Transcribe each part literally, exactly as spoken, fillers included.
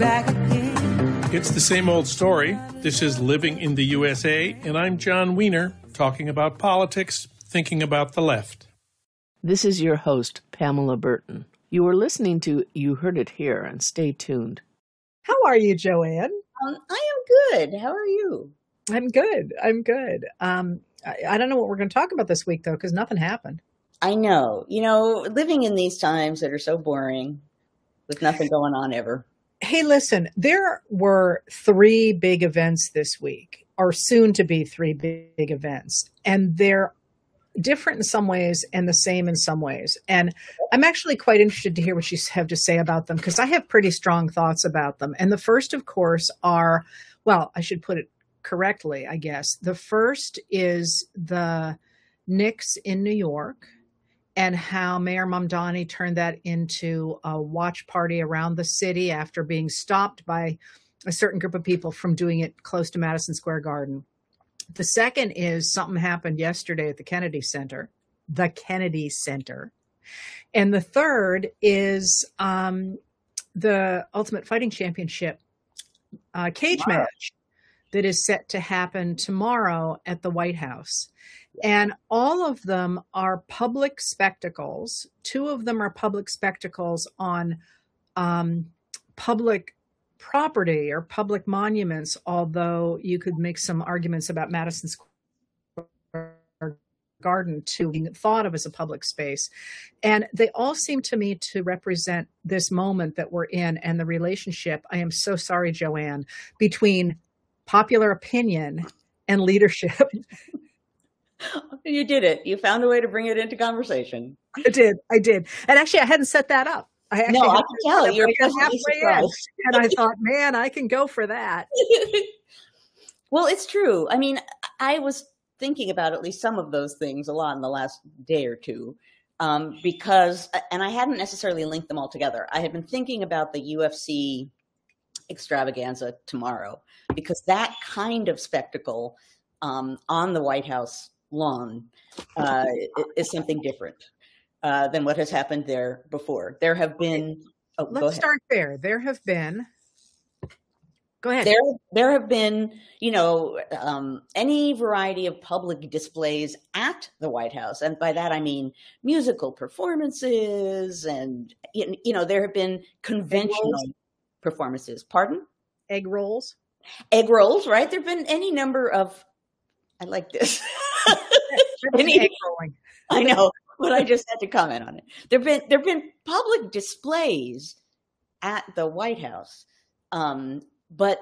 back again. It's the same old story. This is Living in the U S A, and I'm John Wiener, talking about politics, thinking about the left. This is your host, Pamela Burton. You are listening to You Heard It Here, and stay tuned. How are you, Joanne? Um, I am good. How are you? I'm good. I'm good. Um, I, I don't know what we're going to talk about this week, though, because nothing happened. I know. You know, living in these times that are so boring with nothing going on ever. Hey, listen, there were three big events this week, or soon to be three big, big events, and they're different in some ways and the same in some ways. And I'm actually quite interested to hear what you have to say about them, because I have pretty strong thoughts about them. And the first, of course, are, well, I should put it correctly, I guess. The first is the Knicks in New York, and how Mayor Mamdani turned that into a watch party around the city after being stopped by a certain group of people from doing it close to Madison Square Garden. The second is something happened yesterday at the Kennedy Center, the Kennedy Center. And the third is um, the Ultimate Fighting Championship uh, cage wow. match that is set to happen tomorrow at the White House. And all of them are public spectacles. Two of them are public spectacles on um, public property or public monuments, although you could make some arguments about Madison Square Garden too being thought of as a public space. And they all seem to me to represent this moment that we're in and the relationship, I am so sorry, Joanne, between popular opinion and leadership. You did it. You found a way to bring it into conversation. I did. I did. And actually, I hadn't set that up. I actually no, I can tell. You're halfway in, and I thought, man, I can go for that. Well, it's true. I mean, I was thinking about at least some of those things a lot in the last day or two, um, because, and I hadn't necessarily linked them all together. I had been thinking about the U F C extravaganza tomorrow, because that kind of spectacle um, on the White House lawn uh, is something different uh, than what has happened there before. There have been. Oh, Let's start there. There have been. Go ahead. There, there have been, you know, um, any variety of public displays at the White House, and by that I mean musical performances, and you know, there have been conventional performances. Pardon? Egg rolls. Egg rolls, right? There have been any number of. I like this. Any, egg rolling. I know, but I just had to comment on it. There've been there've been public displays at the White House, um, but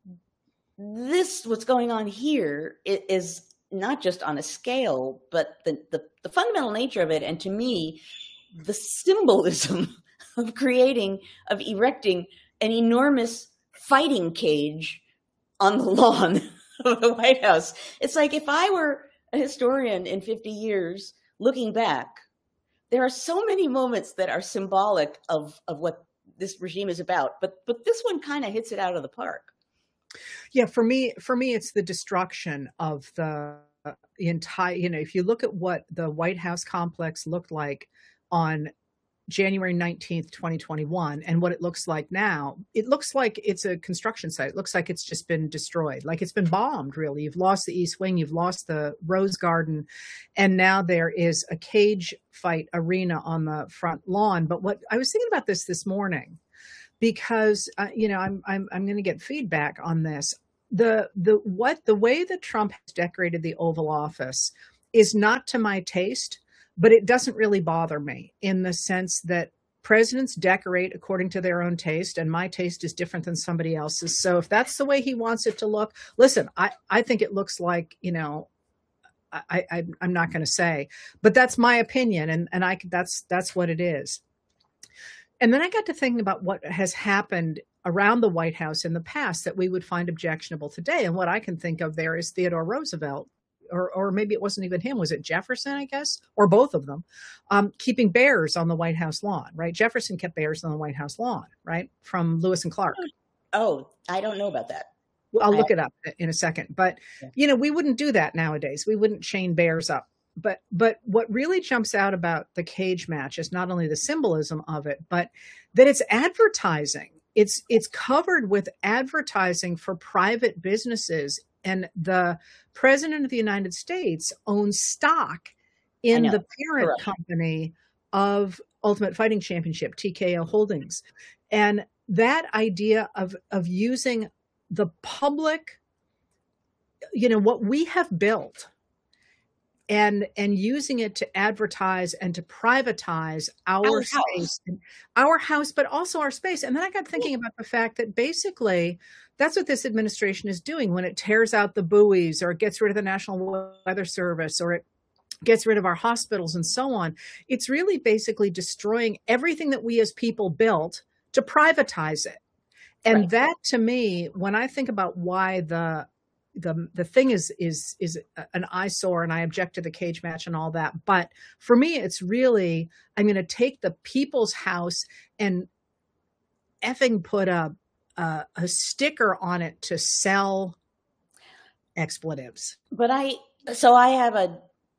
this what's going on here is not just on a scale, but the, the the fundamental nature of it, and to me, the symbolism of creating of erecting an enormous fighting cage on the lawn of the White House. It's like if I were a historian in fifty years looking back, there are so many moments that are symbolic of, of what this regime is about. But but this one kind of hits it out of the park. Yeah, for me, for me, it's the destruction of the entire, you know, if you look at what the White House complex looked like on January nineteenth, twenty twenty-one, and what it looks like now, it looks like it's a construction site. It looks like it's just been destroyed, like it's been bombed, really. You've lost the East Wing, you've lost the Rose Garden, and now there is a cage fight arena on the front lawn. But what I was thinking about this this morning, because, uh, you know, I'm, I'm, I'm going to get feedback on this. The, the, what, the way that Trump has decorated the Oval Office is not to my taste. But it doesn't really bother me in the sense that presidents decorate according to their own taste, and my taste is different than somebody else's. So if that's the way he wants it to look, listen, I, I think it looks like, you know, I, I, I'm not going to say, but that's my opinion. And, and I, that's, that's what it is. And then I got to thinking about what has happened around the White House in the past that we would find objectionable today. And what I can think of there is Theodore Roosevelt. Or, or maybe it wasn't even him. Was it Jefferson, I guess? Or both of them, um, keeping bears on the White House lawn, right? Jefferson kept bears on the White House lawn, right? From Lewis and Clark. Oh, I don't know about that. Well, I'll look it up in a second. But, you know, we wouldn't do that nowadays. We wouldn't chain bears up. But but what really jumps out about the cage match is not only the symbolism of it, but that it's advertising. it's it's covered with advertising for private businesses, and the president of the United States owns stock in the parent Correct. company of Ultimate Fighting Championship, T K O Holdings. And that idea of of using the public, you know, what we have built, and and using it to advertise and to privatize our, our space, house. our house, but also our space. And then I got thinking about the fact that basically that's what this administration is doing when it tears out the buoys, or it gets rid of the National Weather Service, or it gets rid of our hospitals and so on. It's really basically destroying everything that we as people built to privatize it. And right. that, to me, when I think about why the the the thing is is is an eyesore, and I object to the cage match and all that, but for me, it's really, I'm going to take the people's house and effing put a, a a sticker on it to sell expletives. But I, so I have a,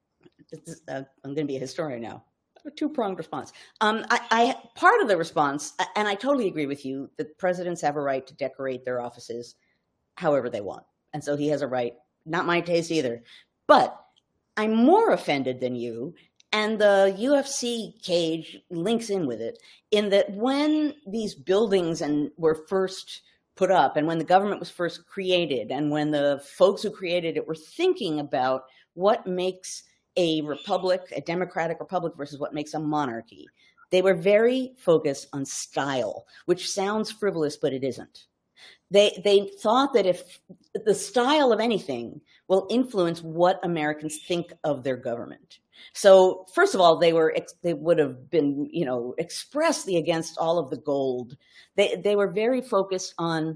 I'm going to be a historian now. A two-pronged response. Um, I, I part of the response, and I totally agree with you, that presidents have a right to decorate their offices however they want. And so he has a right, not my taste either. But I'm more offended than you, and the U F C cage links in with it, in that when these buildings and were first put up, and when the government was first created, and when the folks who created it were thinking about what makes a republic, a democratic republic, versus what makes a monarchy, they were very focused on style, which sounds frivolous, but it isn't. They they thought that if the style of anything will influence what Americans think of their government. So first of all, they were they would have been, you know, expressly against all of the gold. They they were very focused on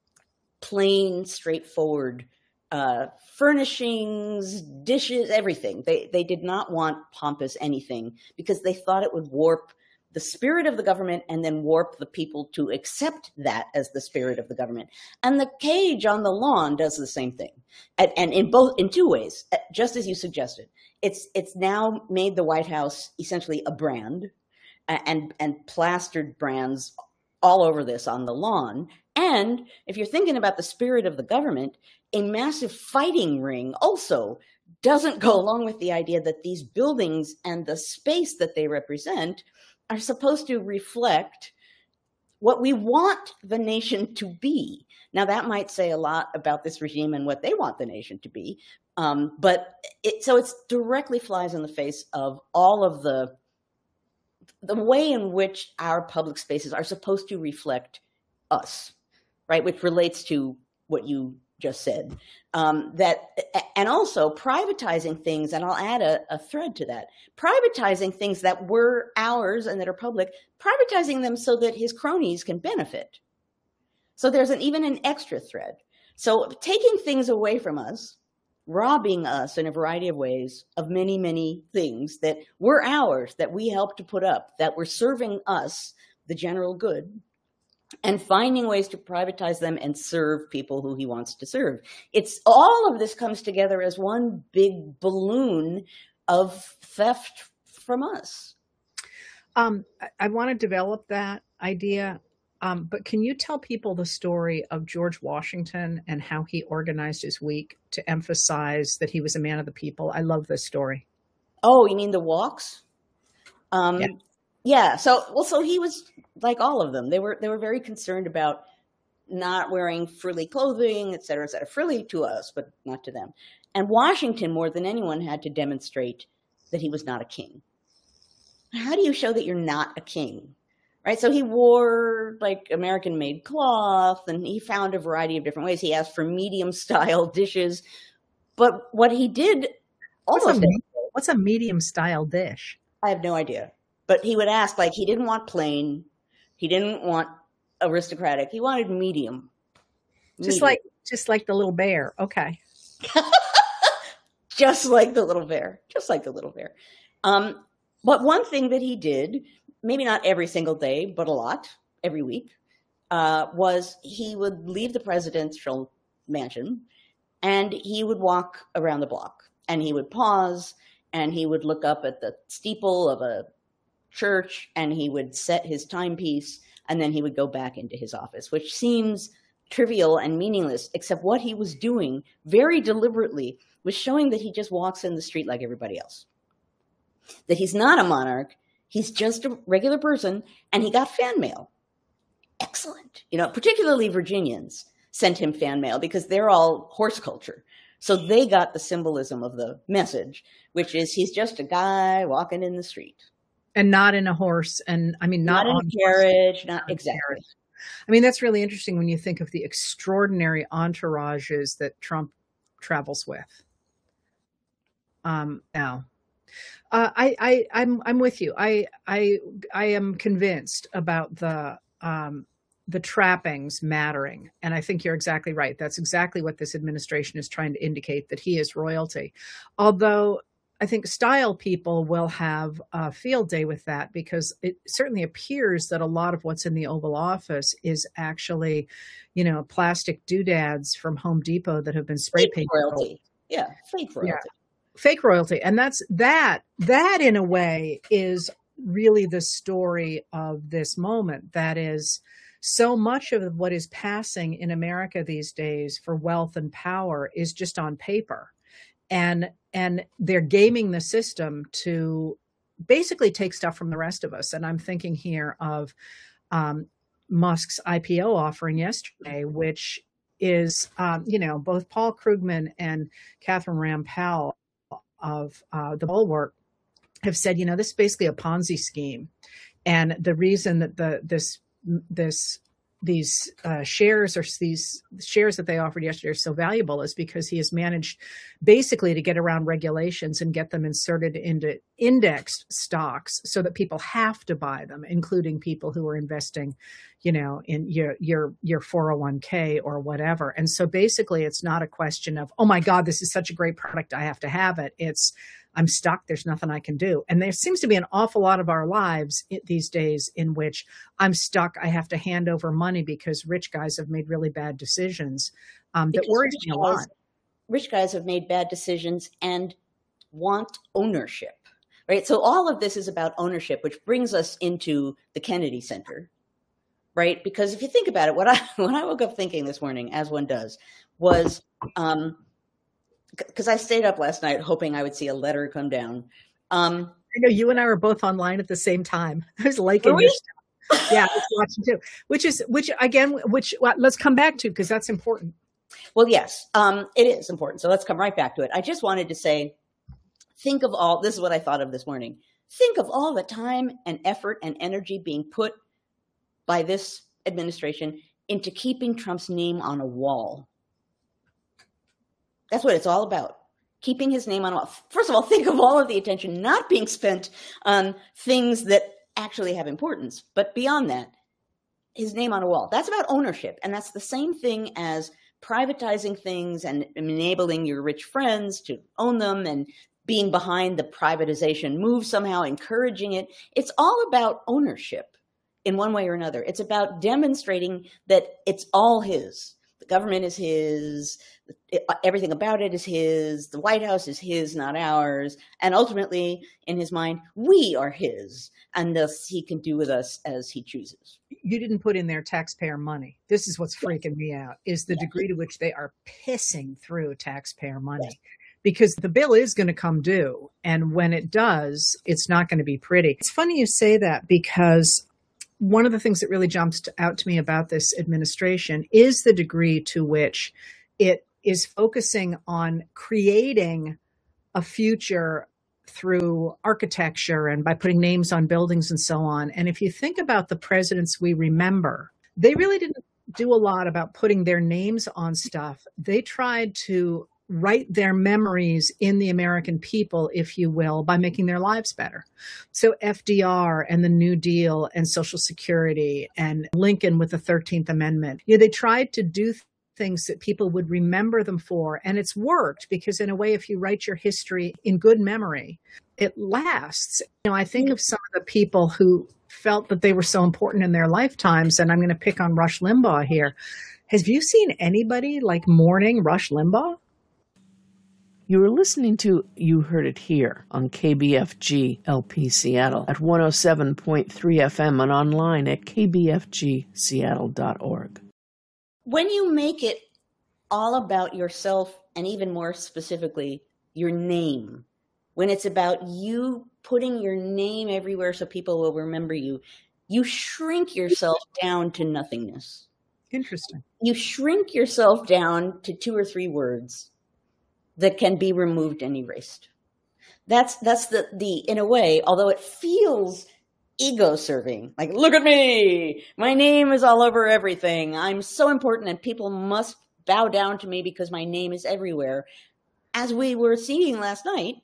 plain, straightforward uh, furnishings, dishes, everything. They they did not want pompous anything, because they thought it would warp the spirit of the government and then warp the people to accept that as the spirit of the government. And the cage on the lawn does the same thing. And, and in both, in two ways, just as you suggested. It's it's now made the White House essentially a brand, and and plastered brands all over this on the lawn. And if you're thinking about the spirit of the government, a massive fighting ring also doesn't go along with the idea that these buildings and the space that they represent are supposed to reflect what we want the nation to be. Now, that might say a lot about this regime and what they want the nation to be. Um, but it, so it directly flies in the face of all of the, the way in which our public spaces are supposed to reflect us, right? Which relates to what you just said. Um, that, and also privatizing things, and I'll add a, a thread to that, privatizing things that were ours and that are public, privatizing them so that his cronies can benefit. So there's an, even an extra thread. So taking things away from us, robbing us in a variety of ways of many, many things that were ours, that we helped to put up, that were serving us, the general good, and finding ways to privatize them and serve people who he wants to serve. It's all of this comes together as one big balloon of theft from us. Um, I, I want to develop that idea, um, but can you tell people the story of George Washington and how he organized his week to emphasize that he was a man of the people? I love this story. Oh, you mean the walks? Um, yeah. Yeah. So, well, so he was like all of them. They were, they were very concerned about not wearing frilly clothing, et cetera, et cetera. Frilly to us, but not to them. And Washington, more than anyone, had to demonstrate that he was not a king. How do you show that you're not a king? Right. So he wore like American made cloth, and he found a variety of different ways. He asked for medium style dishes. But what he did also, what's a, what's a medium style dish? I have no idea. But he would ask, like, he didn't want plain. He didn't want aristocratic. He wanted medium. Just medium. like, just like the little bear. Okay. Just like the little bear. Just like the little bear. Um, but one thing that he did, maybe not every single day, but a lot, every week, uh, was he would leave the presidential mansion and he would walk around the block, and he would pause and he would look up at the steeple of a church, and he would set his timepiece and then he would go back into his office, which seems trivial and meaningless, except what he was doing very deliberately was showing that he just walks in the street like everybody else. That he's not a monarch, he's just a regular person, and he got fan mail. Excellent. You know, particularly Virginians sent him fan mail because they're all horse culture. So they got the symbolism of the message, which is he's just a guy walking in the street. And not in a horse. And I mean, not, not on in a carriage, not exactly. Carriage. I mean, that's really interesting when you think of the extraordinary entourages that Trump travels with. Um, now, uh, I, I, I'm, I'm with you. I, I, I am convinced about the, um, the trappings mattering. And I think you're exactly right. That's exactly what this administration is trying to indicate, that he is royalty. Although I think style people will have a field day with that, because it certainly appears that a lot of what's in the Oval Office is actually, you know, plastic doodads from Home Depot that have been spray painted. Royalty. Yeah, fake royalty. Yeah. Fake royalty. And that's that, that in a way is really the story of this moment. That is, so much of what is passing in America these days for wealth and power is just on paper. And and they're gaming the system to basically take stuff from the rest of us. And I'm thinking here of um, Musk's I P O offering yesterday, which is, um, you know, both Paul Krugman and Catherine Rampell of uh, the Bulwark have said, you know, this is basically a Ponzi scheme. And the reason that the this this these uh, shares or these shares that they offered yesterday are so valuable is because he has managed basically to get around regulations and get them inserted into indexed stocks so that people have to buy them, including people who are investing, you know, in your, your, your four oh one k or whatever. And so basically it's not a question of, oh my God, this is such a great product, I have to have it. It's, I'm stuck. There's nothing I can do. And there seems to be an awful lot of our lives these days in which I'm stuck. I have to hand over money because rich guys have made really bad decisions. Um, that worries me a lot. Rich guys have made bad decisions and want ownership, right? So all of this is about ownership, which brings us into the Kennedy Center, right? Because if you think about it, what I when I woke up thinking this morning, as one does, was um, because I stayed up last night hoping I would see a letter come down. Um, I know you and I were both online at the same time. I was liking your stuff. Yeah, I was watching too. Which is, which again, which well, let's come back to, because that's important. Well, yes, um, it is important. So let's come right back to it. I just wanted to say, think of all, this is what I thought of this morning. Think of all the time and effort and energy being put by this administration into keeping Trump's name on a wall. That's what it's all about. Keeping his name on a wall. First of all, think of all of the attention not being spent on things that actually have importance. But beyond that, his name on a wall. That's about ownership. And that's the same thing as privatizing things and enabling your rich friends to own them and being behind the privatization move, somehow encouraging it. It's all about ownership in one way or another. It's about demonstrating that it's all his. The government is his. Everything about it is his. The White House is his, not ours. And ultimately, in his mind, we are his. And thus he can do with us as he chooses. You didn't put in their taxpayer money. This is what's freaking me out, is the degree to which they are pissing through taxpayer money. Yes. Because the bill is going to come due. And when it does, it's not going to be pretty. It's funny you say that, because one of the things that really jumps out to me about this administration is the degree to which it is focusing on creating a future through architecture and by putting names on buildings and so on. And if you think about the presidents we remember, they really didn't do a lot about putting their names on stuff. They tried to write their memories in the American people, if you will, by making their lives better. So F D R and the New Deal and Social Security and Lincoln with the thirteenth Amendment, you know, they tried to do th- things that people would remember them for. And it's worked, because in a way, if you write your history in good memory, it lasts. You know, I think of some of the people who felt that they were so important in their lifetimes, and I'm going to pick on Rush Limbaugh here. Have you seen anybody like mourning Rush Limbaugh? You are listening to You Heard It Here on K B F G L P Seattle at one oh seven point three F M and online at k b f g seattle dot org. When you make it all about yourself, and even more specifically, your name, when it's about you putting your name everywhere so people will remember you, you shrink yourself down to nothingness. Interesting. You shrink yourself down to two or three words that can be removed and erased. That's that's the the in a way, although it feels ego serving, like, look at me, my name is all over everything, I'm so important and people must bow down to me because my name is everywhere. As we were seeing last night,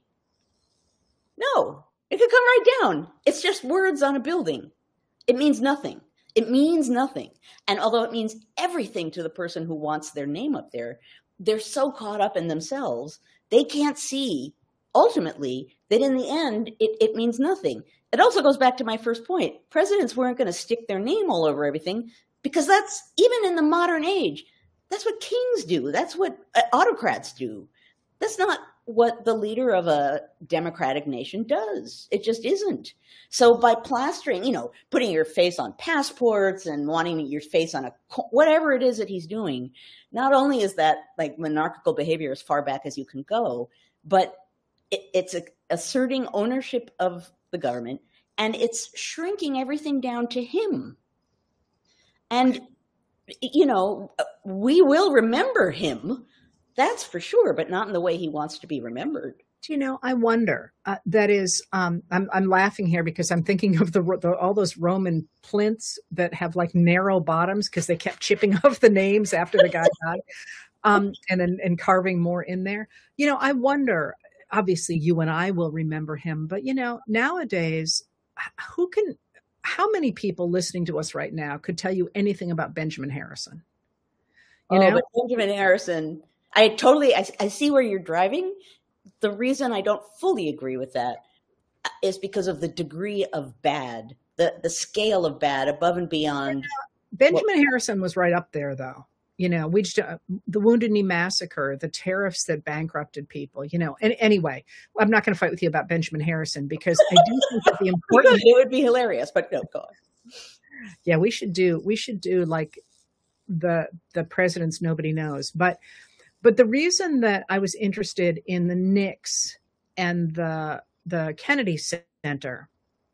no, it could come right down. It's just words on a building. It means nothing. It means nothing. And although it means everything to the person who wants their name up there, they're so caught up in themselves, they can't see, ultimately, that in the end, it, it means nothing. It also goes back to my first point. Presidents weren't going to stick their name all over everything because that's, even in the modern age, that's what kings do. That's what autocrats do. That's not what the leader of a democratic nation does. It just isn't. So by plastering, you know, putting your face on passports and wanting your face on a, whatever it is that he's doing, not only is that like monarchical behavior as far back as you can go, but it, it's a, asserting ownership of the government, and it's shrinking everything down to him. And, you know, we will remember him, that's for sure, but not in the way he wants to be remembered. Do you know, I wonder, uh, that is, um, I'm, I'm laughing here because I'm thinking of the, the all those Roman plinths that have like narrow bottoms because they kept chipping off the names after the guy died, um, and then and carving more in there. You know, I wonder, obviously you and I will remember him, but you know, nowadays, who can, how many people listening to us right now could tell you anything about Benjamin Harrison? You oh, know? But Benjamin Harrison, I totally, I, I see where you're driving. The reason I don't fully agree with that is because of the degree of bad, the, the scale of bad above and beyond. Benjamin what, Harrison was right up there, though. You know, we just, uh, the Wounded Knee Massacre, the tariffs that bankrupted people, you know. And anyway, I'm not going to fight with you about Benjamin Harrison because I do think that the important. It would be hilarious, but no, go on. Yeah, we should do, we should do like the the presidents nobody knows. But But the reason that I was interested in the Knicks and the the Kennedy Center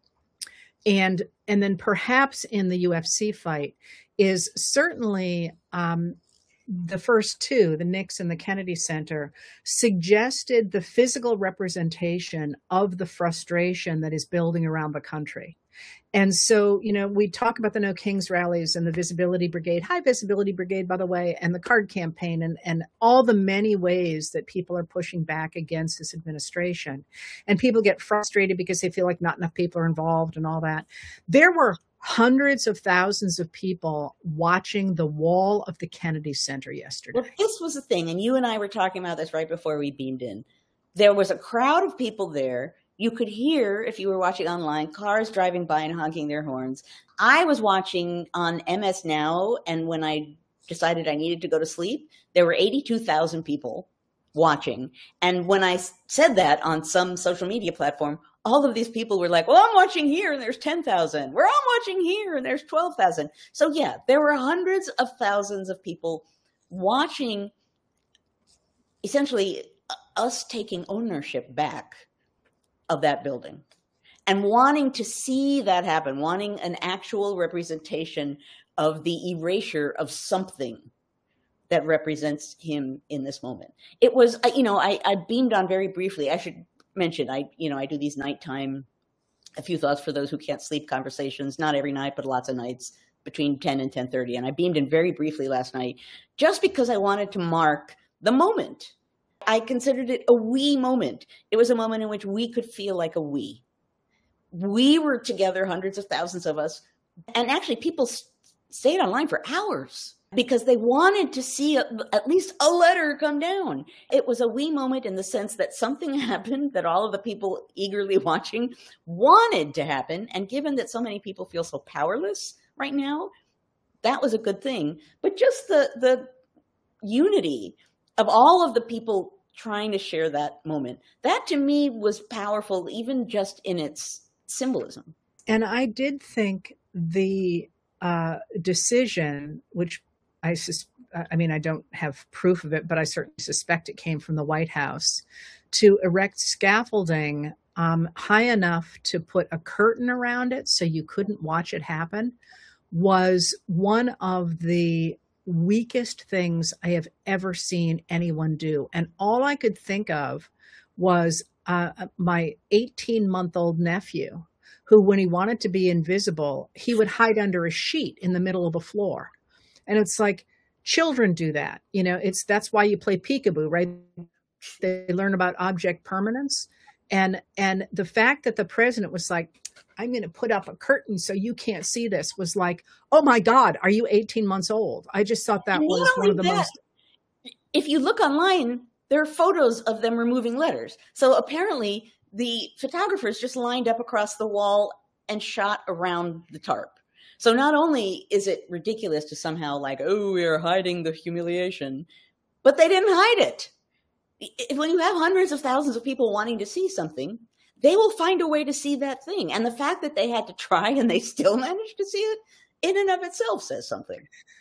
and and then perhaps in the U F C fight is certainly um, the first two, the Knicks and the Kennedy Center, suggested the physical representation of the frustration that is building around the country. And so, you know, we talk about the No Kings rallies and the Visibility Brigade, High Visibility Brigade, by the way, and the card campaign and, and all the many ways that people are pushing back against this administration. And people get frustrated because they feel like not enough people are involved and all that. There were hundreds of thousands of people watching the wall of the Kennedy Center yesterday. Well, this was the thing, and you and I were talking about this right before we beamed in. There was a crowd of people there. You could hear, if you were watching online, cars driving by and honking their horns. I was watching on M S Now, and when I decided I needed to go to sleep, there were eighty-two thousand people watching. And when I said that on some social media platform, all of these people were like, well, I'm watching here, and there's ten thousand. We're all watching here, and there's twelve thousand. So yeah, there were hundreds of thousands of people watching, essentially, us taking ownership back of that building and wanting to see that happen, wanting an actual representation of the erasure of something that represents him in this moment. It was, you know, I, I beamed on very briefly. I should mention, I, you know, I do these nighttime, a few thoughts for those who can't sleep conversations, not every night, but lots of nights between ten and ten thirty. And I beamed in very briefly last night, just because I wanted to mark the moment. I considered it a we moment. It was a moment in which we could feel like a we. We were together, hundreds of thousands of us. And actually, people stayed online for hours because they wanted to see a, at least a letter come down. It was a we moment in the sense that something happened that all of the people eagerly watching wanted to happen. And given that so many people feel so powerless right now, that was a good thing. But just the the unity of all of the people trying to share that moment. That to me was powerful, even just in its symbolism. And I did think the uh, decision, which I sus- I mean, I don't have proof of it, but I certainly suspect it came from the White House, to erect scaffolding um, high enough to put a curtain around it so you couldn't watch it happen, was one of the weakest things I have ever seen anyone do. And all I could think of was uh, my eighteen-month-old nephew, who, when he wanted to be invisible, he would hide under a sheet in the middle of the floor. And it's like, children do that. You know, it's that's why you play peekaboo, right? They learn about object permanence. And and the fact that the president was like, I'm going to put up a curtain so you can't see this, was like, oh my God, are you eighteen months old? I just thought that was one of the that, most. If you look online, there are photos of them removing letters. So apparently the photographers just lined up across the wall and shot around the tarp. So not only is it ridiculous to somehow like, oh, we're hiding the humiliation, but they didn't hide it. When you have hundreds of thousands of people wanting to see something, they will find a way to see that thing. And the fact that they had to try and they still managed to see it in and of itself says something.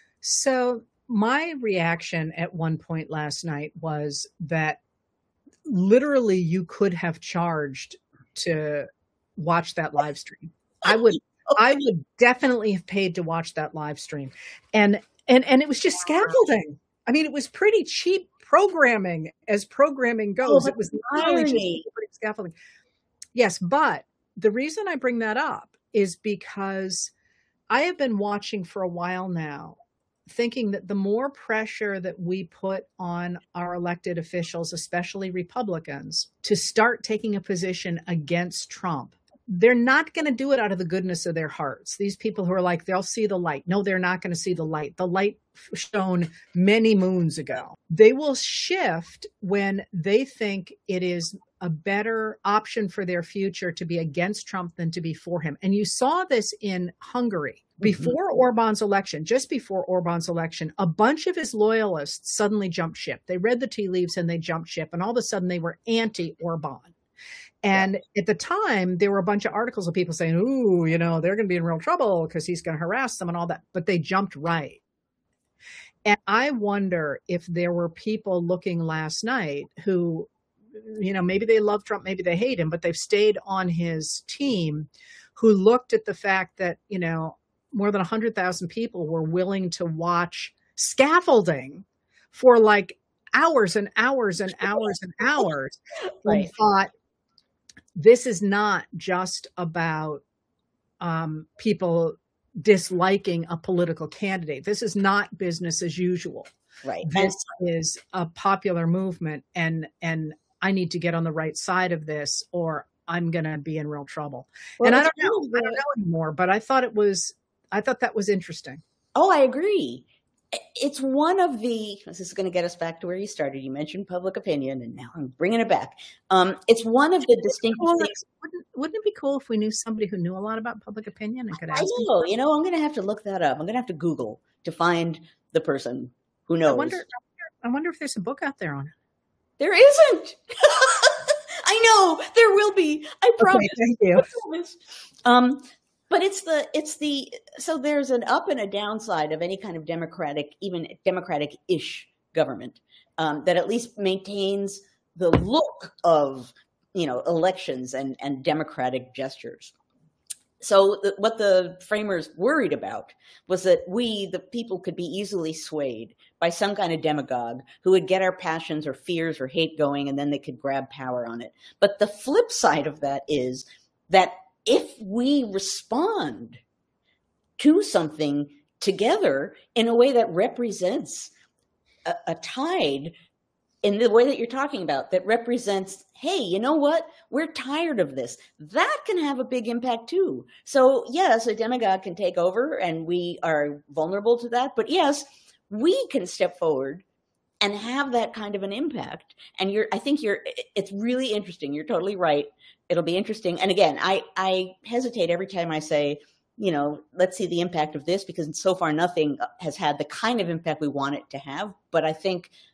So my reaction at one point last night was that literally you could have charged to watch that live stream. I would I would definitely have paid to watch that live stream. And and and it was just scaffolding. I mean, it was pretty cheap programming as programming goes. Oh, it was literally just pretty scaffolding. Yes, but the reason I bring that up is because I have been watching for a while now, thinking that the more pressure that we put on our elected officials, especially Republicans, to start taking a position against Trump, they're not going to do it out of the goodness of their hearts. These people who are like, they'll see the light. No, they're not going to see the light. The light shone many moons ago. They will shift when they think it is a better option for their future to be against Trump than to be for him. And you saw this in Hungary. Before mm-hmm. Orban's election, just before Orban's election, a bunch of his loyalists suddenly jumped ship. They read the tea leaves and they jumped ship. And all of a sudden they were anti-Orban. And yeah. at the time, there were a bunch of articles of people saying, ooh, you know, they're going to be in real trouble because he's going to harass them and all that. But they jumped right. And I wonder if there were people looking last night who, you know, maybe they love Trump, maybe they hate him, but they've stayed on his team, who looked at the fact that, you know, more than one hundred thousand people were willing to watch scaffolding for like hours and hours and hours and hours. Right. And thought, this is not just about um, people disliking a political candidate. This is not business as usual. Right. This is a popular movement, and and I need to get on the right side of this, or I'm going to be in real trouble. Well, and I don't know, I don't know anymore, but I thought it was, I thought that was interesting. Oh, I agree. It's one of the, this is going to get us back to where you started. You mentioned public opinion, and now I'm bringing it back. Um, it's one of the distinct cool. things. Wouldn't, wouldn't it be cool if we knew somebody who knew a lot about public opinion and could ask? I know, you know, I'm going to have to look that up. I'm going to have to Google to find the person who knows. I wonder, I wonder if there's a book out there on it. There isn't. I know there will be. I promise. Okay, thank you. I promise. Um, But it's the, it's the, so there's an up and a downside of any kind of democratic, even democratic-ish government, um, that at least maintains the look of, you know, elections and, and democratic gestures. So the, what the framers worried about was that we, the people, could be easily swayed by some kind of demagogue who would get our passions or fears or hate going, and then they could grab power on it. But the flip side of that is that if we respond to something together in a way that represents a, a tide, in the way that you're talking about, that represents, hey, you know what? We're tired of this. That can have a big impact too. So yes, a demagogue can take over and we are vulnerable to that. But yes, we can step forward and have that kind of an impact. And you're, I think you're, it's really interesting. You're totally right. It'll be interesting. And again, I, I hesitate every time I say, you know, let's see the impact of this, because so far nothing has had the kind of impact we want it to have. But I think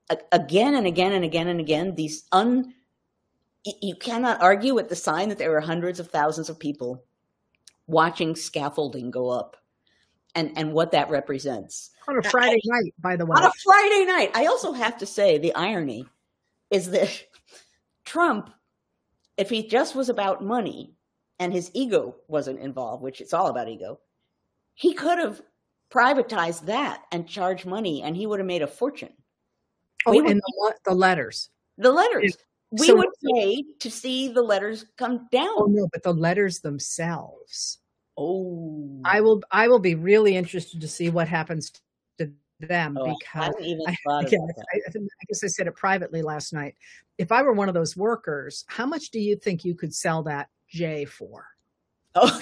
again and again and again and again, these un, you cannot argue with the sign that there were hundreds of thousands of people watching scaffolding go up and, and what that represents. On a Friday I, night, by the way. On a Friday night. I also have to say the irony is that Trump, if he just was about money and his ego wasn't involved, which it's all about ego, he could have privatized that and charged money and he would have made a fortune. Oh, we and would, the, the letters. The letters. We so, would pay to see the letters come down. Oh no, but the letters themselves. Oh. I will I will be really interested to see what happens to them oh, because I, haven't even I, thought again, about that. I, I guess I said it privately last night. If I were one of those workers, how much do you think you could sell that J for? Oh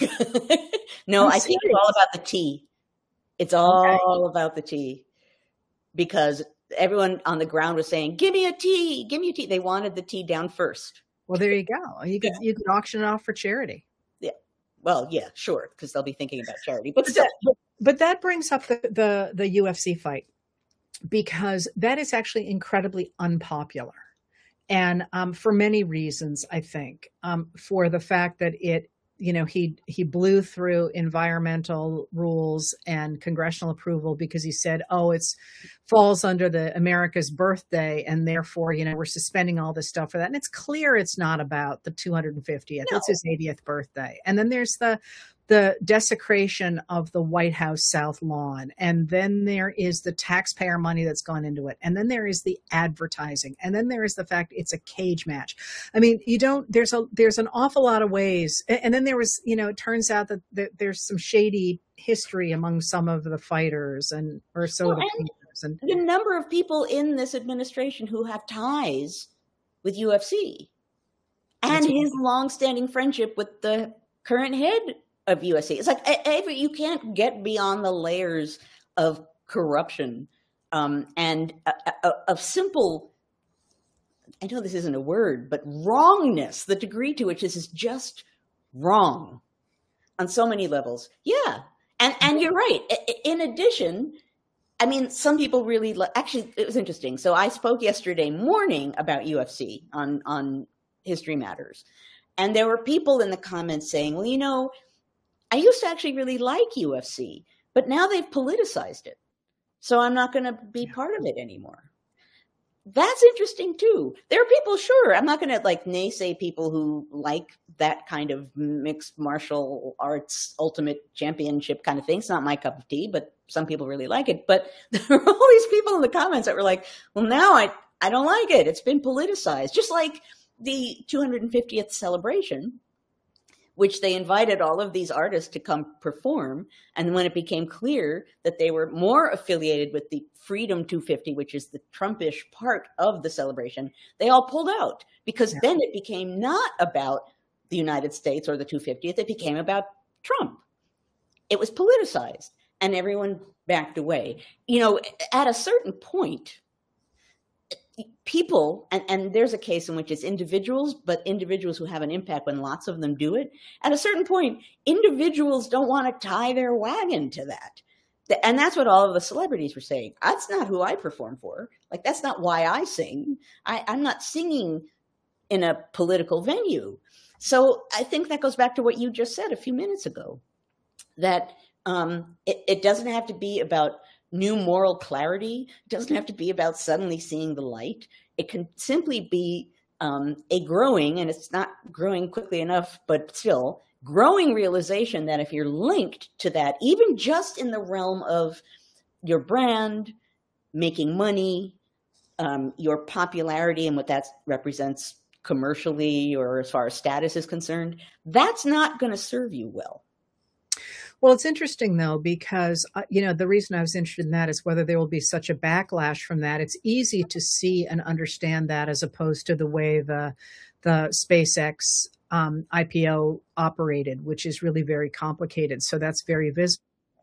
no, I'm I think serious. it's all about the tea. It's all okay. about the tea. Because everyone on the ground was saying, give me a tea, give me a tea. They wanted the tea down first. Well, there you go. You could yeah. you could auction it off for charity. Yeah. Well, yeah, sure, because they'll be thinking about charity. But, but still. That, but that brings up the, the, the U F C fight because that is actually incredibly unpopular. And um, for many reasons, I think, um, for the fact that it, you know, he he blew through environmental rules and congressional approval because he said, oh, it's falls under the America's birthday. And therefore, you know, we're suspending all this stuff for that. And it's clear it's not about the two hundred fiftieth. No. It's his eightieth birthday. And then there's the the desecration of the White House South Lawn. And then there is the taxpayer money that's gone into it. And then there is the advertising. And then there is the fact it's a cage match. I mean, you don't, there's a, there's an awful lot of ways. And then there was, you know, it turns out that there's some shady history among some of the fighters and, or so well, the players. And the number of people in this administration who have ties with U F C and his longstanding friendship with the current head of U F C. It's like, Avery, you can't get beyond the layers of corruption um, and uh, uh, of simple, I know this isn't a word, but wrongness, the degree to which this is just wrong on so many levels. Yeah. And, and you're right. In addition, I mean, some people really, actually, it was interesting. So I spoke yesterday morning about U F C on, on History Matters. And there were people in the comments saying, well, you know, I used to actually really like U F C, but now they've politicized it. So I'm not going to be part of it anymore. That's interesting too. There are people, sure, I'm not going to like naysay people who like that kind of mixed martial arts ultimate championship kind of thing. It's not my cup of tea, but some people really like it. But there were all these people in the comments that were like, well, now I, I don't like it. It's been politicized. Just like the two hundred fiftieth celebration, which they invited all of these artists to come perform. And when it became clear that they were more affiliated with the Freedom two fifty, which is the Trumpish part of the celebration, they all pulled out because yeah. then it became not about the United States or the two hundred fiftieth. It became about Trump. It was politicized and everyone backed away. You know, at a certain point, people, and, and there's a case in which it's individuals, but individuals who have an impact when lots of them do it. At a certain point, individuals don't want to tie their wagon to that. And that's what all of the celebrities were saying. That's not who I perform for. Like, that's not why I sing. I, I'm not singing in a political venue. So I think that goes back to what you just said a few minutes ago, that um, it, it doesn't have to be about new moral clarity. It doesn't have to be about suddenly seeing the light. It can simply be um, a growing, and it's not growing quickly enough, but still growing realization that if you're linked to that, even just in the realm of your brand, making money, um, your popularity and what that represents commercially or as far as status is concerned, that's not going to serve you well. Well, it's interesting, though, because, uh, you know, the reason I was interested in that is whether there will be such a backlash from that. It's easy to see and understand that as opposed to the way the the SpaceX um, I P O operated, which is really very complicated. So that's very visible.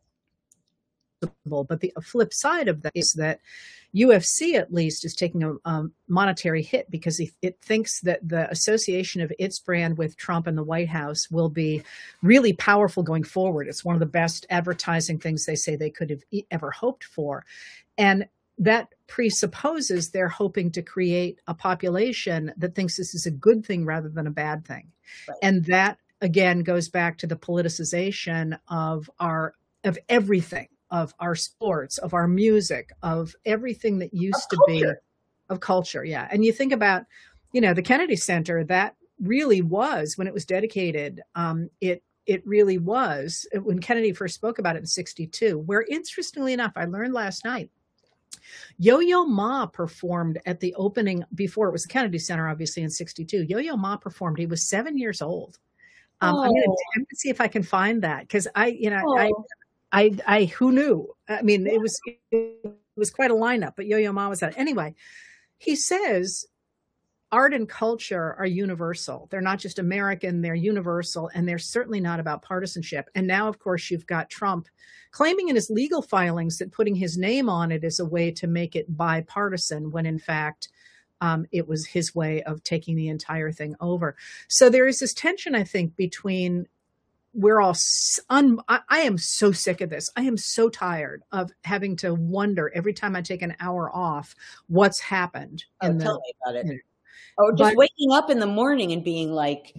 But the flip side of that is that U F C, at least, is taking a um, monetary hit because it, it thinks that the association of its brand with Trump and the White House will be really powerful going forward. It's one of the best advertising things they say they could have e- ever hoped for. And that presupposes they're hoping to create a population that thinks this is a good thing rather than a bad thing. Right. And that, again, goes back to the politicization of our of everything, of our sports, of our music, of everything that used to be of culture. Yeah. And you think about, you know, the Kennedy Center, that really was, when it was dedicated, um, it it really was, when Kennedy first spoke about it in sixty-two, where, interestingly enough, I learned last night, Yo-Yo Ma performed at the opening, before it was the Kennedy Center, obviously, in sixty-two. Yo-Yo Ma performed. He was seven years old. Um, oh. I'm going to see if I can find that, because I, you know, oh. I, I, I, who knew? I mean, it was, it was quite a lineup, but Yo-Yo Ma was that. Anyway, he says art and culture are universal. They're not just American, they're universal, and they're certainly not about partisanship. And now, of course, you've got Trump claiming in his legal filings that putting his name on it is a way to make it bipartisan, when in fact, um, it was his way of taking the entire thing over. So there is this tension, I think, between we're all, un, I, I am so sick of this. I am so tired of having to wonder every time I take an hour off, what's happened. Oh, in tell the, me about it. Or just but, waking up in the morning and being like,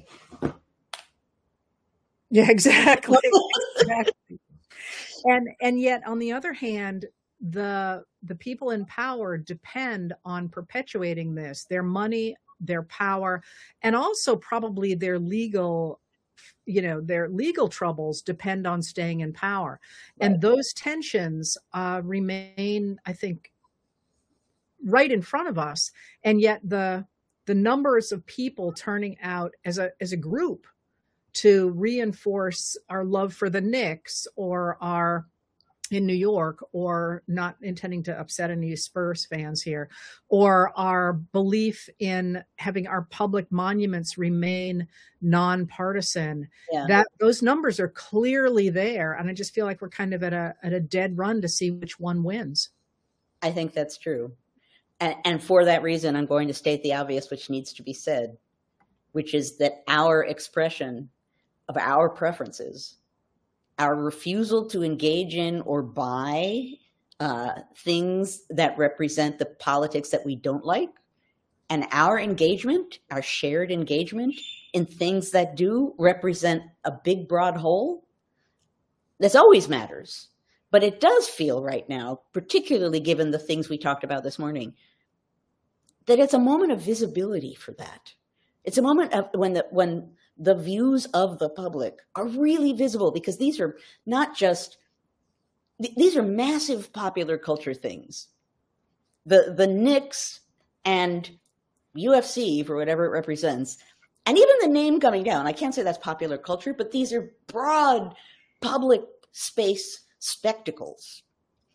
yeah, exactly. exactly. And, and yet, on the other hand, the, the people in power depend on perpetuating this, their money, their power, and also probably their legal, you know, their legal troubles depend on staying in power. Right. And those tensions uh, remain, I think, right in front of us. And yet the, the numbers of people turning out as a, as a group to reinforce our love for the Knicks, or our, in New York, or not intending to upset any Spurs fans here, or our belief in having our public monuments remain nonpartisan, yeah. that those numbers are clearly there. And I just feel like we're kind of at a, at a dead run to see which one wins. I think that's true. And, and for that reason, I'm going to state the obvious, which needs to be said, which is that our expression of our preferences, our refusal to engage in or buy uh, things that represent the politics that we don't like, and our engagement, our shared engagement in things that do represent a big, broad whole, this always matters. But it does feel right now, particularly given the things we talked about this morning, that it's a moment of visibility for that. It's a moment of when the when the views of the public are really visible, because these are not just, these are massive popular culture things. The, the Knicks and U F C, for whatever it represents, and even the name coming down, I can't say that's popular culture, but these are broad public space spectacles.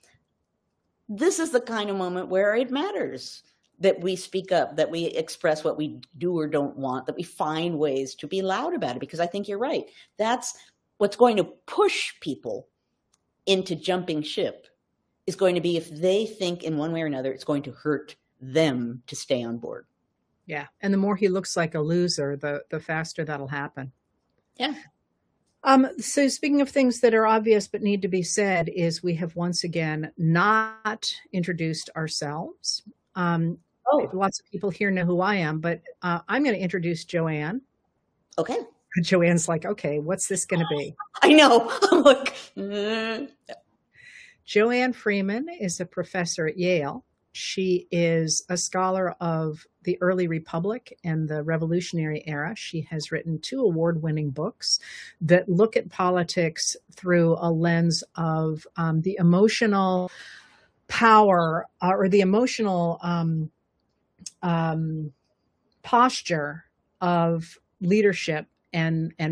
This is the kind of moment where it matters that we speak up, that we express what we do or don't want, that we find ways to be loud about it, because I think you're right. That's what's going to push people into jumping ship, is going to be if they think in one way or another it's going to hurt them to stay on board. Yeah. And the more he looks like a loser, the, the faster that'll happen. Yeah. Um, so speaking of things that are obvious but need to be said, is we have once again not introduced ourselves. Um, Oh. Lots of people here know who I am, but uh, I'm going to introduce Joanne. Okay. Joanne's like, okay, what's this going to be? I know. I'm like, mm. Joanne Freeman is a professor at Yale. She is a scholar of the early Republic and the Revolutionary era. She has written two award-winning books that look at politics through a lens of um, the emotional power uh, or the emotional um, um, posture of leadership and, and